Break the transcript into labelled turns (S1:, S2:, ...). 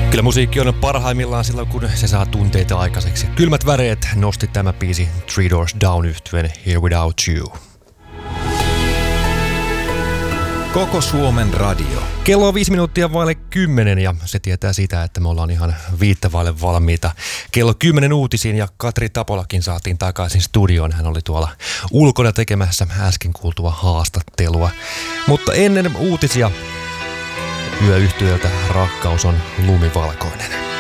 S1: Kyllä musiikki on parhaimmillaan silloin, kun se saa tunteita aikaiseksi. Kylmät väreet nosti tämä biisi Three Doors Down -yhtyeen Here Without You.
S2: Koko Suomen radio.
S1: Kello on 5 minuuttia vaille 10 ja se tietää sitä, että me ollaan ihan viittavaille valmiita. Kello 10 uutisiin ja Katri Tapolakin saatiin takaisin studioon. Hän oli tuolla ulkona tekemässä äsken kuultua haastattelua. Mutta ennen uutisia yöyhtyöltä Rakkaus on lumivalkoinen.